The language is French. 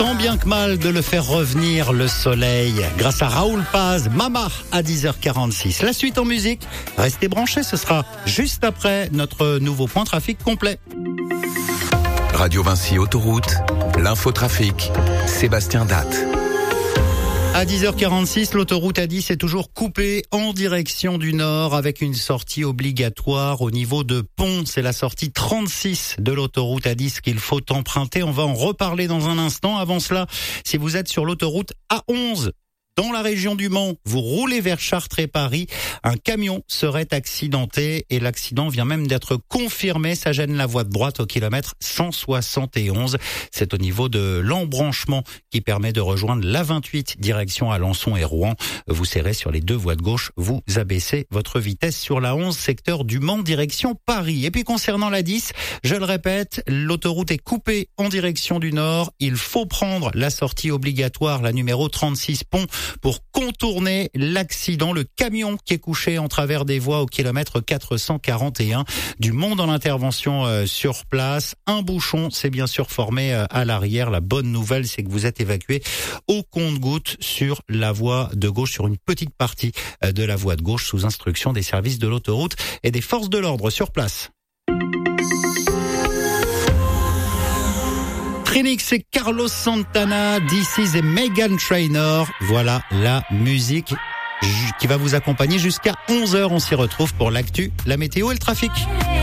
Tant bien que mal de le faire revenir le soleil grâce à Raoul Paz, Mama à 10h46. La suite en musique, restez branchés, ce sera juste après notre nouveau point trafic complet. Radio Vinci Autoroute, l'infotrafic, Sébastien Datte. À 10h46, l'autoroute A10 est toujours coupée en direction du nord avec une sortie obligatoire au niveau de Pont. C'est la sortie 36 de l'autoroute A10 qu'il faut emprunter. On va en reparler dans un instant. Avant cela, si vous êtes sur l'autoroute A11, dans la région du Mans, vous roulez vers Chartres et Paris, un camion serait accidenté et l'accident vient même d'être confirmé. Ça gêne la voie de droite au kilomètre 171. C'est au niveau de l'embranchement qui permet de rejoindre la 28 direction Alençon et Rouen. Vous serrez sur les deux voies de gauche, vous abaissez votre vitesse sur la 11 secteur du Mans direction Paris. Et puis concernant la 10, je le répète, l'autoroute est coupée en direction du nord. Il faut prendre la sortie obligatoire, la numéro 36 Pont, pour contourner l'accident. Le camion qui est couché en travers des voies au kilomètre 441. Du monde dans l'intervention sur place. Un bouchon s'est bien sûr formé à l'arrière. La bonne nouvelle, c'est que vous êtes évacué au compte-gouttes sur la voie de gauche, sur une petite partie de la voie de gauche, sous instruction des services de l'autoroute et des forces de l'ordre sur place. Trinix et Carlos Santana, This is et Meghan Trainor. Voilà la musique qui va vous accompagner jusqu'à 11h. On s'y retrouve pour l'actu, la météo et le trafic.